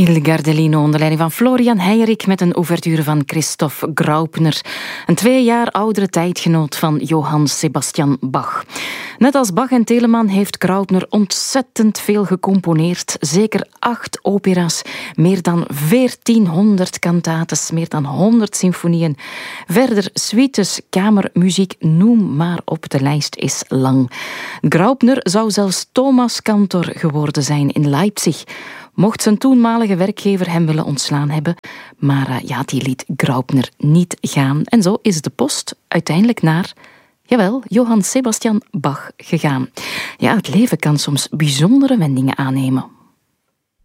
Il Gardellino onder leiding van Florian Heijerijk met een ouverture van Christoph Graupner, een 2 jaar oudere tijdgenoot van Johann Sebastian Bach. Net als Bach en Telemann heeft Graupner ontzettend veel gecomponeerd. Zeker 8 opera's, meer dan 1400 kantates, meer dan 100 symfonieën. Verder suites, kamermuziek, noem maar op, de lijst is lang. Graupner zou zelfs Thomaskantor geworden zijn in Leipzig, mocht zijn toenmalige werkgever hem willen ontslaan hebben. Maar die liet Graupner niet gaan. En zo is de post uiteindelijk naar, Johann Sebastian Bach gegaan. Ja, het leven kan soms bijzondere wendingen aannemen.